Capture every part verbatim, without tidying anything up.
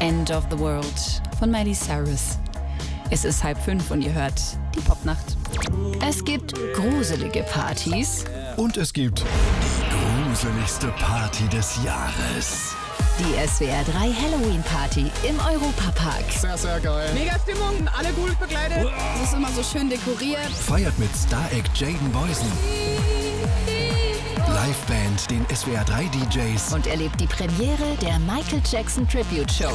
End of the World von Miley Cyrus. Es ist halb fünf und ihr hört die Popnacht. Es gibt gruselige Partys. Und es gibt die gruseligste Party des Jahres. Die S W R drei Halloween Party im Europapark. Sehr, sehr geil. Mega Stimmung, alle gut begleitet. Es ist immer so schön dekoriert. Feiert mit Star-Act Jaden Boysen. Liveband, den S W R drei D Js. Und erlebt die Premiere der Michael Jackson Tribute Show.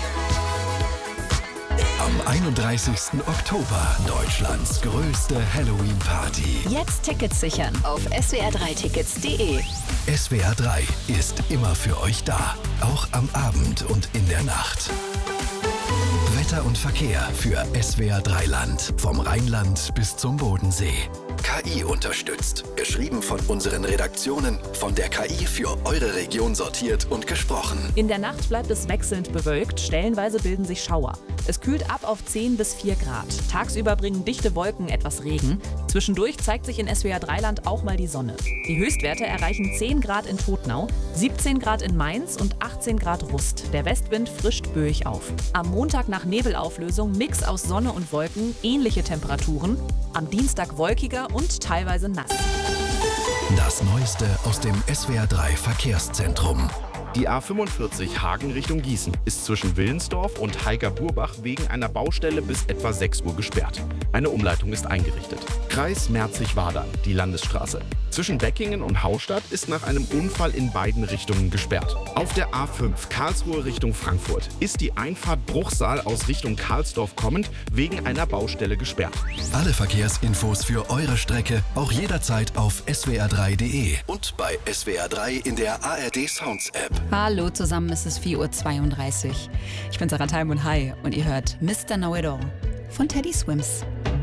Am einunddreißigsten Oktober Deutschlands größte Halloween-Party. Jetzt Tickets sichern auf s w r drei tickets punkt de. S W R drei ist immer für euch da, auch am Abend und in der Nacht. Wetter und Verkehr für S W R drei Land, vom Rheinland bis zum Bodensee. K I unterstützt, geschrieben von unseren Redaktionen, von der K I für eure Region sortiert und gesprochen. In der Nacht bleibt es wechselnd bewölkt, stellenweise bilden sich Schauer. Es kühlt ab auf zehn bis vier Grad. Tagsüber bringen dichte Wolken etwas Regen. Zwischendurch zeigt sich in S W R drei Land auch mal die Sonne. Die Höchstwerte erreichen zehn Grad in Totnau, siebzehn Grad in Mainz und achtzehn Grad Rust. Der Westwind frischt böig auf. Am Montag nach Nebelauflösung Mix aus Sonne und Wolken, ähnliche Temperaturen. Am Dienstag wolkiger und teilweise nass. Das Neueste aus dem S W R drei Verkehrszentrum. Die A fünfundvierzig Hagen Richtung Gießen ist zwischen Willensdorf und Heiger-Burbach wegen einer Baustelle bis etwa sechs Uhr gesperrt. Eine Umleitung ist eingerichtet. Kreis Merzig-Wadern, die Landesstraße. Zwischen Beckingen und Haustadt ist nach einem Unfall in beiden Richtungen gesperrt. Auf der A fünf Karlsruhe Richtung Frankfurt ist die Einfahrt Bruchsal aus Richtung Karlsdorf kommend wegen einer Baustelle gesperrt. Alle Verkehrsinfos für eure Strecke auch jederzeit auf s w r drei punkt de und bei S W R drei in der A R D Sounds App. Hallo zusammen, es ist vier Uhr zweiunddreißig. Ich bin Sarah Thalmund, hi, und ihr hört Mister Know It All von Teddy Swims.